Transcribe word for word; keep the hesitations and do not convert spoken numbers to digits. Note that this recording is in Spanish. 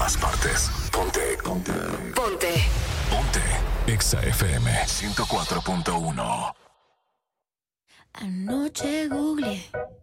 todas partes. Ponte, ponte. Ponte. Ponte. Exa F M ciento cuatro punto uno. Anoche googleé